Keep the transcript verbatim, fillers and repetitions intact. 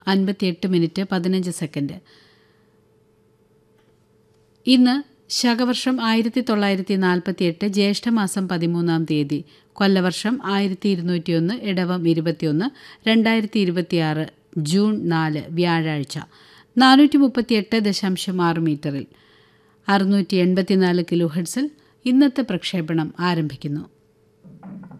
അൻപത്തിയെട്ട് മിനിറ്റ് പതിനഞ്ച് സെക്കൻഡ്. ഇന്ന് ശകവർഷം ആയിരത്തി തൊള്ളായിരത്തി നാൽപ്പത്തി എട്ട് ജ്യേഷ്ഠമാസം പതിമൂന്നാം തീയതി, കൊല്ലവർഷം ആയിരത്തി ഇരുന്നൂറ്റിയൊന്ന്, ഇടവം ഇരുപത്തിയൊന്ന്, രണ്ടായിരത്തി ഇരുപത്തിയാറ് ജൂൺ നാല് വ്യാഴാഴ്ച. നാനൂറ്റി മുപ്പത്തിയെട്ട് ദശാംശം ആറ് മീറ്ററിൽ അറുന്നൂറ്റി എൺപത്തിനാല് കിലോ ഹെർട്സിൽ ഇന്നത്തെ പ്രക്ഷേപണം ആരംഭിക്കുന്നു.